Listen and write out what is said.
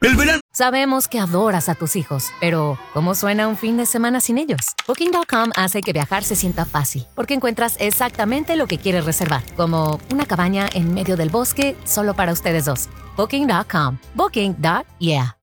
El verano. Sabemos que adoras a tus hijos, pero ¿cómo suena un fin de semana sin ellos? Booking.com hace que viajar se sienta fácil, porque encuentras exactamente lo que quieres reservar, como una cabaña en medio del bosque solo para ustedes dos. Booking.com. Booking.yeah.